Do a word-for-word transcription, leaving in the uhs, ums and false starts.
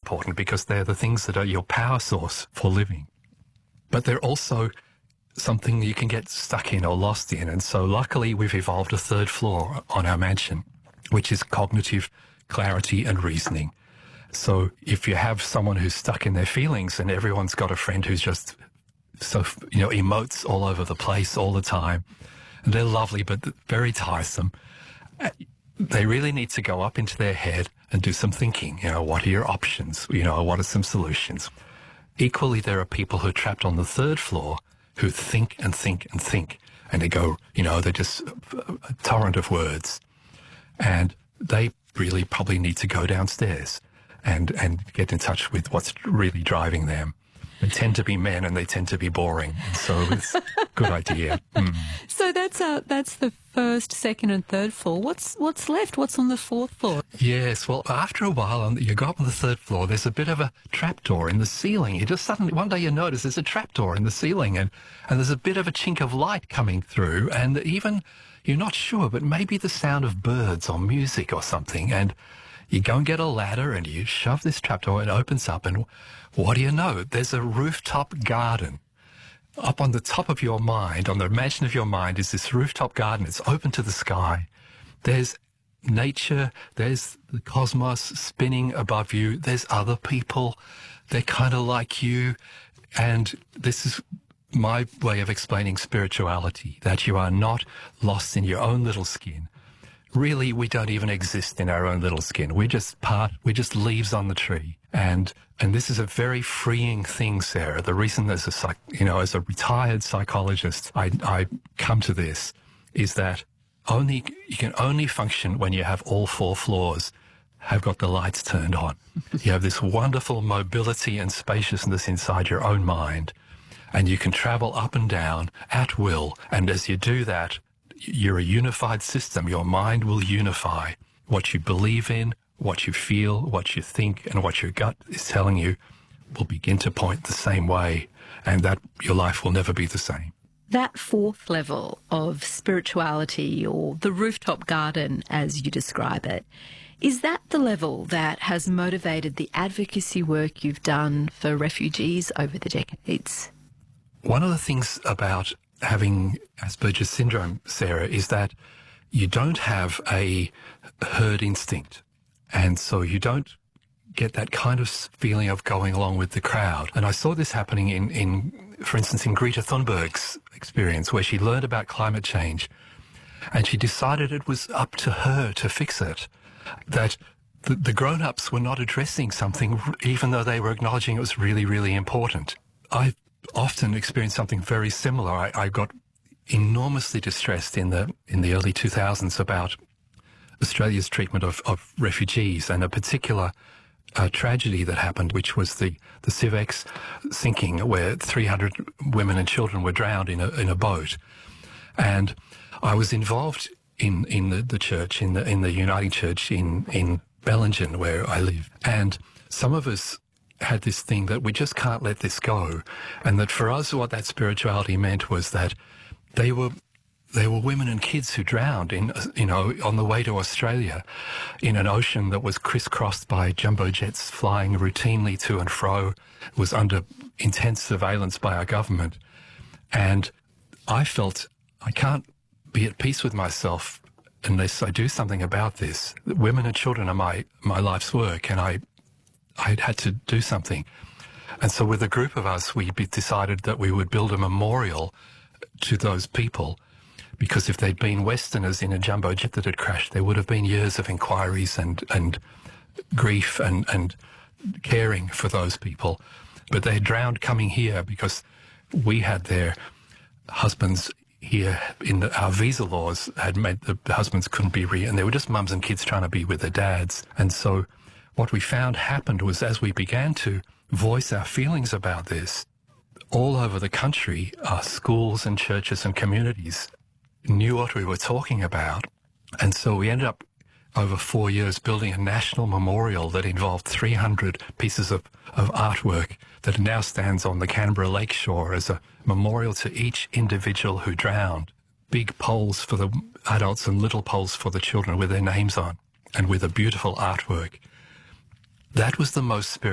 important because they're the things that are your power source for living. But they're also something you can get stuck in or lost in. And so luckily we've evolved a third floor on our mansion, which is cognitive clarity and reasoning. So if you have someone who's stuck in their feelings, and everyone's got a friend who's just so, you know, emotes all over the place all the time, and they're lovely but very tiresome, they really need to go up into their head and do some thinking. You know, what are your options? You know, what are some solutions? Equally, there are people who are trapped on the third floor who think and think and think, and they go, you know, they're just a torrent of words. And they really probably need to go downstairs and, and get in touch with what's really driving them. They tend to be men and they tend to be boring. So it's a good idea. Mm. So that's uh, that's the first, second and third floor. What's what's left? What's on the fourth floor? Yes, well, after a while, on, you go up on the third floor, there's a bit of a trapdoor in the ceiling. You just suddenly, one day you notice there's a trapdoor in the ceiling, and, and there's a bit of a chink of light coming through, and even, you're not sure, but maybe the sound of birds or music or something, and you go and get a ladder and you shove this trapdoor, and it opens up, and what do you know? There's a rooftop garden. Up on the top of your mind, on the imagine of your mind, is this rooftop garden. It's open to the sky. There's nature. There's the cosmos spinning above you. There's other people. They're kind of like you. And this is my way of explaining spirituality, that you are not lost in your own little skin. Really, we don't even exist in our own little skin. We're just part, we're just leaves on the tree. And and this is a very freeing thing, Sarah. The reason as a psych, you know, as a retired psychologist, I, I come to this is that only you can only function when you have all four floors have got the lights turned on. You have this wonderful mobility and spaciousness inside your own mind, and you can travel up and down at will. And as you do that, you're a unified system. Your mind will unify. What you believe in, what you feel, what you think, and what your gut is telling you will begin to point the same way, and that your life will never be the same. That fourth level of spirituality, or the rooftop garden as you describe it, is that the level that has motivated the advocacy work you've done for refugees over the decades? One of the things about having Asperger's syndrome, Sarah, is that you don't have a herd instinct. And so you don't get that kind of feeling of going along with the crowd. And I saw this happening in, in, for instance, in Greta Thunberg's experience, where she learned about climate change and she decided it was up to her to fix it, that the, the grown-ups were not addressing something even though they were acknowledging it was really, really important. I often experienced something very similar. I, I got enormously distressed in the in the early two thousands about Australia's treatment of, of refugees, and a particular uh, tragedy that happened, which was the, the Civex sinking, where three hundred women and children were drowned in a, in a boat. And I was involved in, in the, the church, in the, in the Uniting Church in, in Bellingen, where I live. And some of us had this thing that we just can't let this go. And that for us, what that spirituality meant was that they were There were women and kids who drowned in, you know, on the way to Australia in an ocean that was crisscrossed by jumbo jets flying routinely to and fro. It was under intense surveillance by our government. And I felt I can't be at peace with myself unless I do something about this. Women and children are my, my life's work, and I, I had to do something. And so with a group of us, we decided that we would build a memorial to those people, because if they'd been Westerners in a jumbo jet that had crashed, there would have been years of inquiries and, and grief and, and caring for those people. But they drowned coming here because we had their husbands here. In the, our visa laws had made the, the husbands couldn't be re, and they were just mums and kids trying to be with their dads. And so what we found happened was, as we began to voice our feelings about this, all over the country, our schools and churches and communities knew what we were talking about. And so we ended up over four years building a national memorial that involved three hundred pieces of, of artwork that now stands on the Canberra lakeshore as a memorial to each individual who drowned. Big poles for the adults and little poles for the children with their names on, and with a beautiful artwork. That was the most spiritual